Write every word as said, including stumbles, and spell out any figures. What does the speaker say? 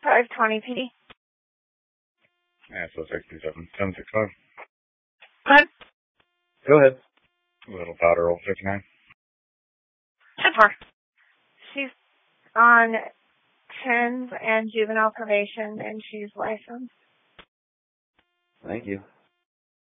five twenty P D. Yeah, so sixty-seven, ten sixty-five. Go ahead. Go ahead. Little powder roll fifty-nine. ten four. She's on tens and juvenile probation, and she's licensed. Thank you.